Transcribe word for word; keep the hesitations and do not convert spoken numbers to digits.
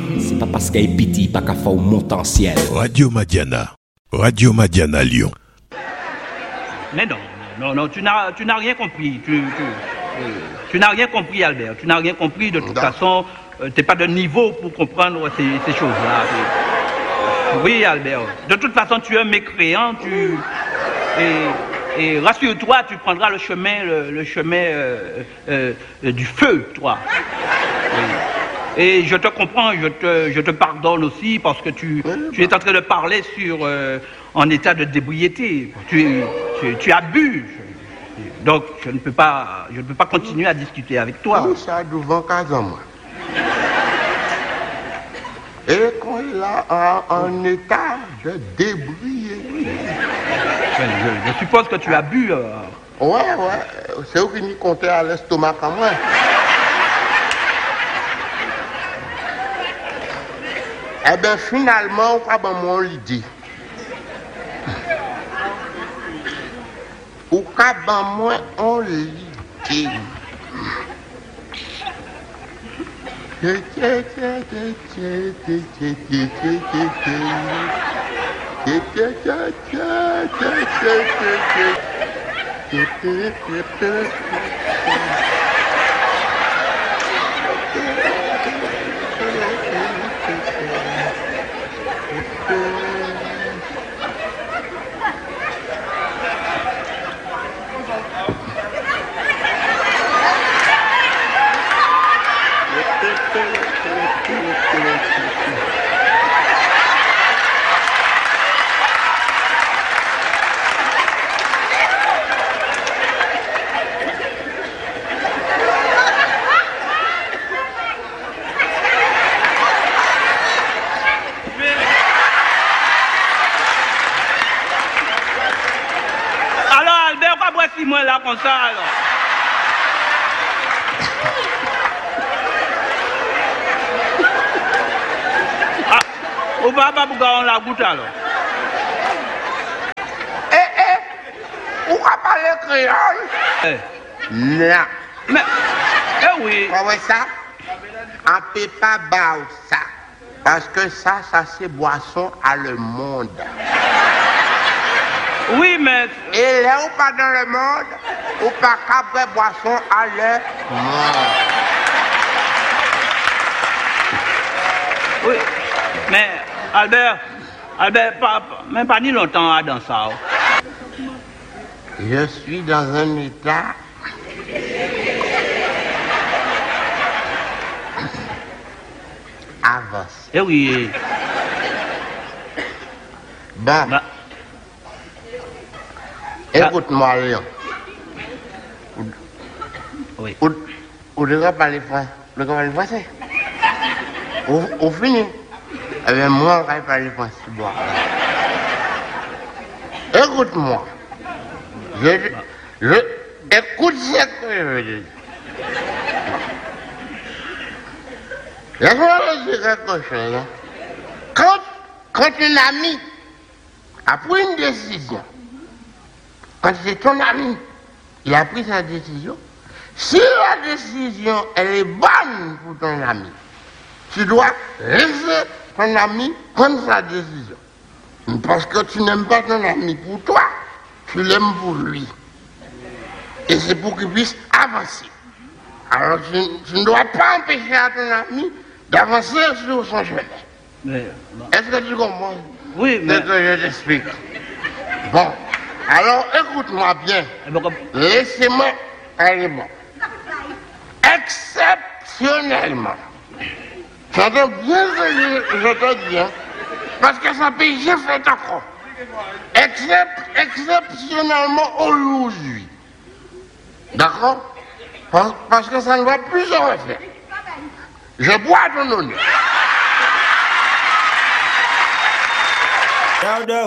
C'est pas parce qu'elle est petit, pas qu'à faire monter en ciel. Radio Madiana. Radio Madiana Lyon. Mais non, non, non, tu n'as, tu n'as rien compris. Tu, tu, tu n'as rien compris, Albert. Tu n'as rien compris. De toute façon, euh, tu n'es pas de niveau pour comprendre ces, ces choses-là. Oui, Albert. De toute façon, tu es un mécréant. Tu, et, et rassure-toi, tu prendras le chemin, le, le chemin euh, euh, euh, du feu, toi. Oui. Et je te comprends, je te, je te pardonne aussi parce que tu, tu es en train de parler sur euh, en état de débriété. Tu, tu, tu abuses. Donc je ne peux pas, je ne peux pas continuer à discuter avec toi. Oui, ça devant moi. Et quand il est en, en état de débriété. Je, je suppose que tu as bu. Euh... Ouais, ouais. C'est où qu'il comptait à l'estomac à moi. Eh bien, finalement, on va ben mon l'idée. Ou qu'à ben moi, on l'idée. Moi là comme ça alors. Ah, on va pas pour on la goutte alors. Eh eh, on va parler créole. Eh. Non. Mais, eh oui. Ah ouais ça, on peut pas boire ça. Parce que ça, ça c'est boisson à le monde. Oui, mais... Et là, ou pas dans le monde, ou pas qu'après boisson à le monde. Oui, mais Albert, Albert, pas, même pas ni longtemps dans ça. Je suis dans un état... avancé. Eh oui. Bon. Bah. Écoute-moi, Léon. Oui. Vous devez parler français. Vous devez parler français. Vous finissez. Eh bien, moi, je vais parler français. Bon. Écoute-moi. Je, je, écoute ce que je veux dire. Laisse-moi dire quelque chose. Quand, quand un ami a pris une décision, quand c'est ton ami, il a pris sa décision. Si la décision, elle est bonne pour ton ami, tu dois laisser ton ami prendre sa décision. Parce que tu n'aimes pas ton ami pour toi, tu l'aimes pour lui. Et c'est pour qu'il puisse avancer. Alors tu, tu ne dois pas empêcher à ton ami d'avancer sur son chemin. Mais, bon. Est-ce que tu comprends? Oui, mais... C'est que je t'explique. Bon. Alors, écoute-moi bien. Laissez-moi aller bon. Exceptionnellement. J'entends bien ce que je te dis, hein, parce que ça peut j'ai fait encore. Except, exceptionnellement aujourd'hui. D'accord? Parce, parce que ça ne va plus se refaire. Je bois ton honneur.